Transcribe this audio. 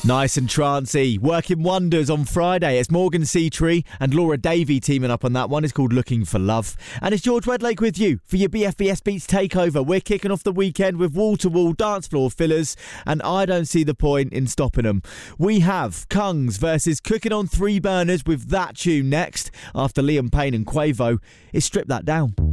Nice and trancy. Working wonders on Friday. It's Morgan Seatree and Laura Davey teaming up on that one. It's called Looking for Love. And it's George Wedlake with you for your BFBS Beats Takeover. We're kicking off the weekend with wall-to-wall dance floor fillers, and I don't see the point in stopping them. We have Kungs versus Cooking on Three Burners with that tune next. After Liam Payne and Quavo, it's Strip That Down.